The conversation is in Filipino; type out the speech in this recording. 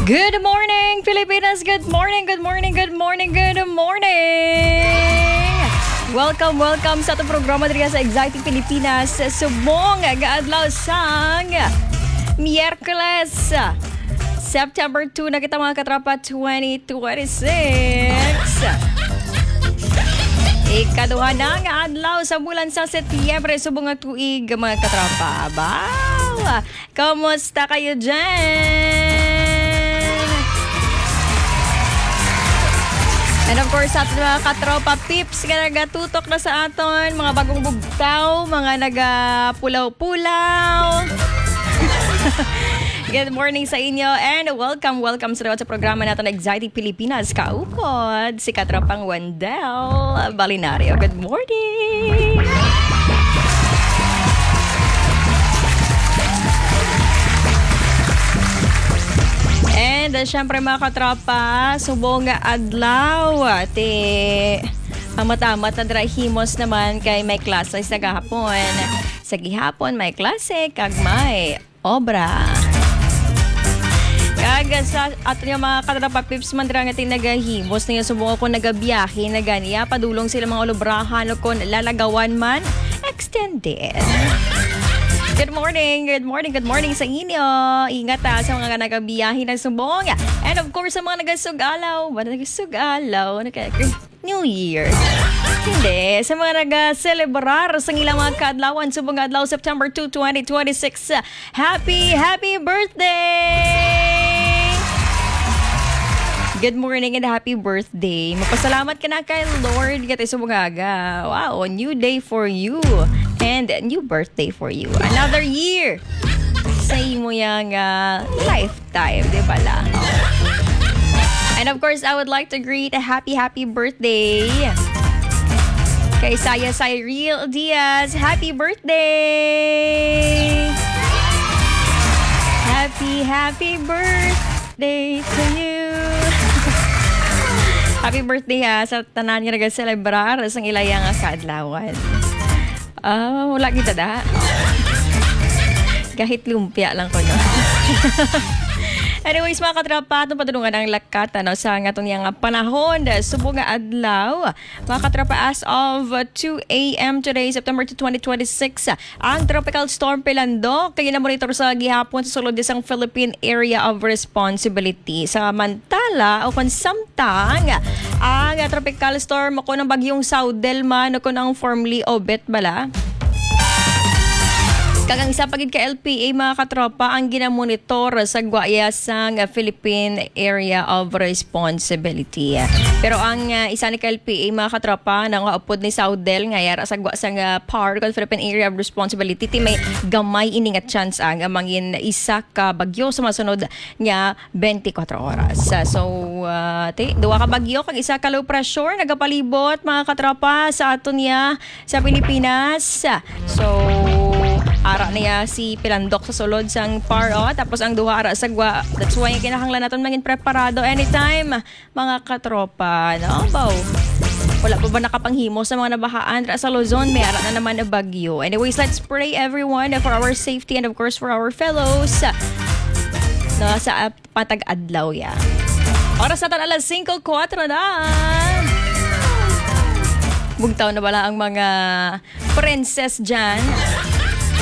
Good morning, Pilipinas! Good morning, good morning, good morning, good morning! Welcome sa itong programa dito sa Exciting Pilipinas. Subong gaadlaw sang Miyerkules, September 2 na kita mga katrapa 2026. Ikaduha na nga adlaw sa bulan sa Setyembre, subong nga tuig mga katrapa. Baw! Kamusta kayo dyan? And of course, sa ating mga katropa pips, nga nagatutok na sa aton, mga bagong bugtaw, mga nagapulaw-pulaw. Good morning sa inyo and welcome sa programa natin Exciting Pilipinas. Kaukod, si Katropang Wendell Balinario. Good morning! And syempre mga katropa, subong nga adlaw amat-amat na drahimos naman kay may klase sa gahapon. Sa gihapon may klase kag may obra. Kag sa ato yung mga katropa pips man dira nga tinagahimos niya subong ako nagabiyahe na ganiya padulong sila mga ulubrahan o kon lalagawan man extended. Good morning sa inyo. Ingat sa mga nagabiyahe ng subong. And of course, sa mga nagasugalaw, New Year. Hindi, sa mga nag-celebrar sa ilang mga kaadlawan, subong adlaw, September 2, 2026. Happy birthday! Good morning and happy birthday. Magpasalamat ka na kay Lord katay subugaga. Wow, new day for you. And a new birthday for you. Another year sa imo yang lifetime, di ba la? And of course, I would like to greet a happy birthday kay Saya Cyril Diaz. Happy birthday! Happy birthday to you! Happy birthday sa tanan nga nag-celebrar sa ilayang kaadlawan. Wala kita da. Kahit lumpia lang ko no. Anyways, mga katrapa, itong padulungan ang lakat sa atong yung panahon. Subong nga adlaw. Mga katrapa, as of 2 a.m. today, September 2, 2026, ang Tropical Storm Pilandok kaya na-monitor sa gihapon sa sulod isang Philippine Area of Responsibility. Samantala, o kung samtang, ang Tropical Storm ako ng bagyong Saudelma, ako ng formerly Obet bala. Kagang isa pagid ka LPA mga katropa ang ginamonitor sa guaya sang Philippine Area of Responsibility. Pero ang isa ni ka LPA mga katropa nang upod ni Saudel nga yara sa guaya sang PAR Philippine Area of Responsibility ti may gamay ini nga chance ang mangin isa ka bagyo sa masunod nga 24 oras. So duwa ka bagyo kag isa ka low pressure nagapalibot mga katropa sa aton niya sa Pilipinas. So ara niya si Pilandok sa sulod sang PAR tapos ang duha ara sa gwa. That's why kinahanglan naton maging preparado anytime mga katropa, no? Baw. Wala pa ba nakapanghimo sa mga nabahaan sa Luzon? May ara na naman na bagyo. Anyways, let's pray everyone for our safety and of course for our fellows no, sa patag-adlaw ya. Oras natin alas 5:04 na. Bugtaw na bala ang mga princess dyan.